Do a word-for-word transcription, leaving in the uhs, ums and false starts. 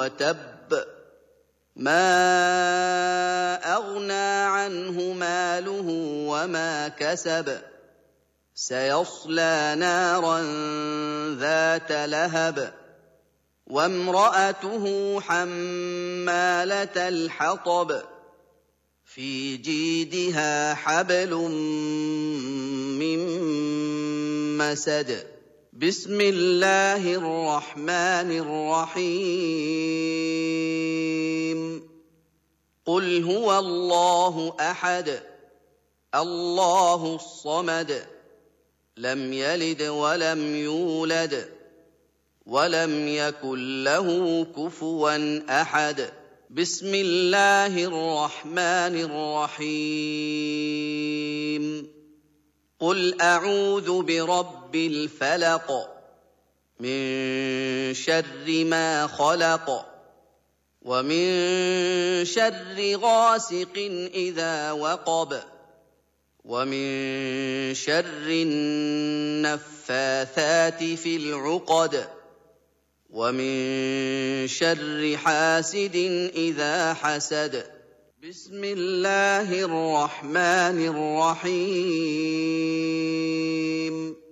وتب ما أغنى عنه ماله وما كسب سيصلى نارا ذات لهب وامرأته حمالة الحطب في جيدها حبل من مسد بسم الله الرحمن الرحيم قل هو الله أحد الله الصمد لم يلد ولم يولد ولم يكن له كفوا أحد بسم الله الرحمن الرحيم قل أعوذ برب الفلق من شر ما خلق ومن شر غاسق إذا وقب ومن شر النفاثات في العقد ومن شر حاسد إذا حسد بسم الله الرحمن الرحيم